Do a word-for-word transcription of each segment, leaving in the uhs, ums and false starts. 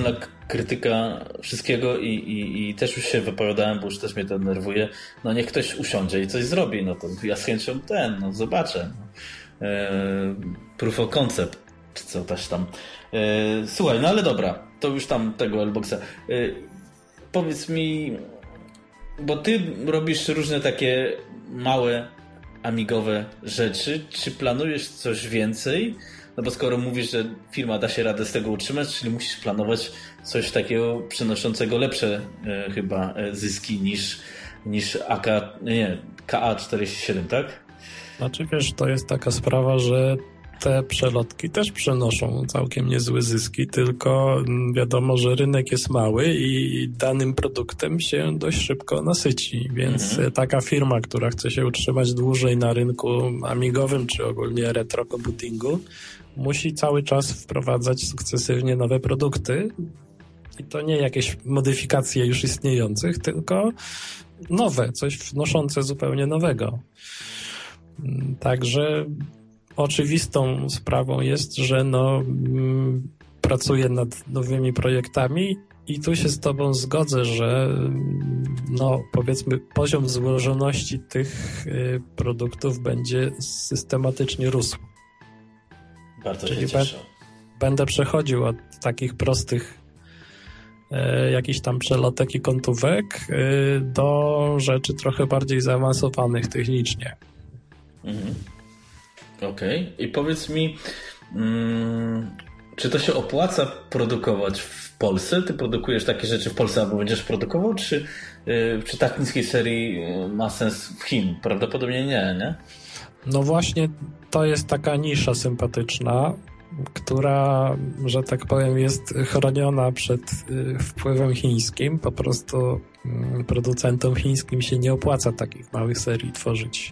totalna krytyka wszystkiego i, i, i też już się wypowiadałem, bo już też mnie to denerwuje. No niech ktoś usiądzie i coś zrobi, no to ja z chęcią ten, no zobaczę. No. E, proof of concept, czy co też tam. E, słuchaj, no ale dobra, to już tam tego L-Boxa. E, powiedz mi, bo ty robisz różne takie małe, amigowe rzeczy. Czy planujesz coś więcej? No bo skoro mówisz, że firma da się radę z tego utrzymać, czyli musisz planować coś takiego przynoszącego lepsze e, chyba e, zyski niż, niż A K, nie, K A czterdzieści siedem, tak? Znaczy wiesz, to jest taka sprawa, że te przelotki też przenoszą całkiem niezłe zyski, tylko wiadomo, że rynek jest mały i danym produktem się dość szybko nasyci, więc mhm. taka firma, która chce się utrzymać dłużej na rynku amigowym czy ogólnie retro computingu, musi cały czas wprowadzać sukcesywnie nowe produkty i to nie jakieś modyfikacje już istniejących, tylko nowe, coś wnoszące zupełnie nowego. Także oczywistą sprawą jest, że no, m, pracuję nad nowymi projektami i tu się z tobą zgodzę, że no, powiedzmy poziom złożoności tych y, produktów będzie systematycznie rósł. Bardzo Czyli się cieszę. Będę przechodził od takich prostych y, jakichś tam przelotek i kątówek y, do rzeczy trochę bardziej zaawansowanych technicznie. Mhm. Okej. Okay. I powiedz mi, mm, czy to się opłaca produkować w Polsce? Ty produkujesz takie rzeczy w Polsce albo będziesz produkował? Czy yy, przy tak niskiej serii ma sens w Chin? Prawdopodobnie nie, nie? No właśnie to jest taka nisza sympatyczna, która, że tak powiem, jest chroniona przed yy, wpływem chińskim. Po prostu yy, producentom chińskim się nie opłaca takich małych serii tworzyć.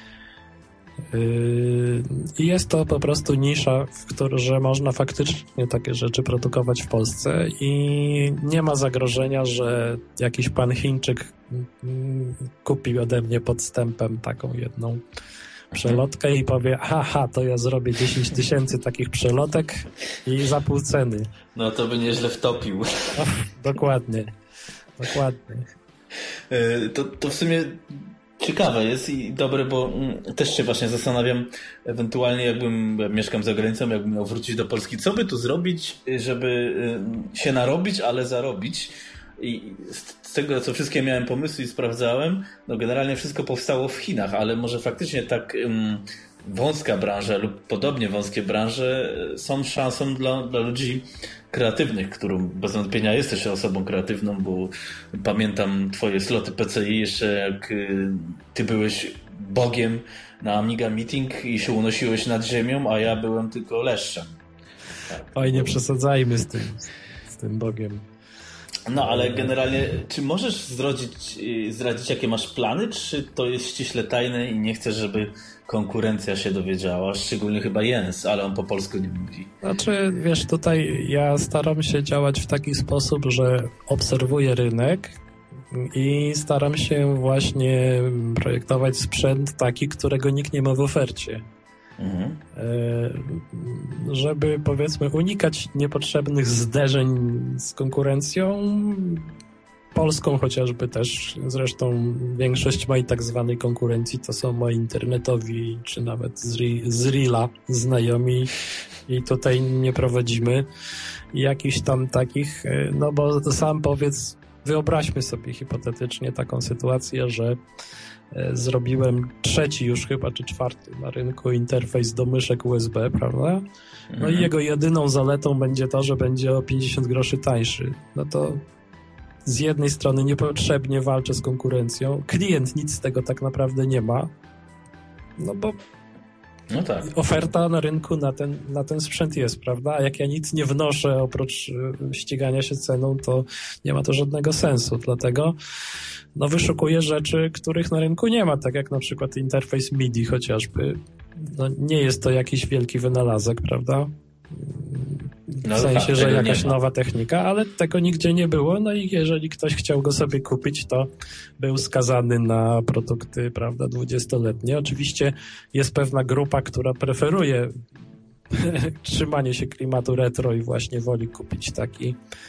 I jest to po prostu nisza, w której że można faktycznie takie rzeczy produkować w Polsce i nie ma zagrożenia, że jakiś pan Chińczyk kupi ode mnie podstępem taką jedną przelotkę i powie, haha, to ja zrobię dziesięć tysięcy takich przelotek i za pół ceny. No to by nieźle wtopił. No, dokładnie, dokładnie. To, to w sumie ciekawe jest i dobre, bo też się właśnie zastanawiam, ewentualnie jakbym, ja mieszkam za granicą, jakbym miał wrócić do Polski, co by tu zrobić, żeby się narobić, ale zarobić. I z tego, co wszystkie miałem pomysły i sprawdzałem, no generalnie wszystko powstało w Chinach, ale może faktycznie tak um, wąska branża lub podobnie wąskie branże są szansą dla, dla ludzi kreatywnych, którą bez wątpienia jesteś osobą kreatywną, bo pamiętam twoje sloty P C I jeszcze jak ty byłeś bogiem na Amiga Meeting i się unosiłeś nad ziemią, a ja byłem tylko leszczem. Tak. Oj, nie przesadzajmy z tym, z tym bogiem. No, ale generalnie, czy możesz zdradzić, zdradzić, jakie masz plany, czy to jest ściśle tajne i nie chcesz, żeby konkurencja się dowiedziała? Szczególnie chyba Jens, ale on po polsku nie mówi. Znaczy, wiesz, tutaj ja staram się działać w taki sposób, że obserwuję rynek i staram się właśnie projektować sprzęt taki, którego nikt nie ma w ofercie. Mhm. Żeby, powiedzmy, unikać niepotrzebnych zderzeń z konkurencją polską chociażby też. Zresztą większość mojej tak zwanej konkurencji to są moi internetowi, czy nawet z, z Reala znajomi i tutaj nie prowadzimy jakichś tam takich, no bo sam powiedz, wyobraźmy sobie hipotetycznie taką sytuację, że zrobiłem trzeci już chyba, czy czwarty na rynku interfejs do myszek U S B, prawda? No mhm. i jego jedyną zaletą będzie to, że będzie o pięćdziesiąt groszy tańszy. No to z jednej strony niepotrzebnie walczę z konkurencją. Klient nic z tego tak naprawdę nie ma, no bo no tak. Oferta na rynku na ten, na ten sprzęt jest, prawda? A jak ja nic nie wnoszę oprócz ścigania się ceną, to nie ma to żadnego sensu. Dlatego no, wyszukuję rzeczy, których na rynku nie ma, tak jak na przykład interfejs M I D I chociażby. No, nie jest to jakiś wielki wynalazek, prawda? W no sensie, tak, że jakaś nowa technika, ale tego nigdzie nie było, no i jeżeli ktoś chciał go sobie kupić, to był skazany na produkty, prawda, dwudziestoletnie. Oczywiście jest pewna grupa, która preferuje trzymanie się klimatu retro i właśnie woli kupić taki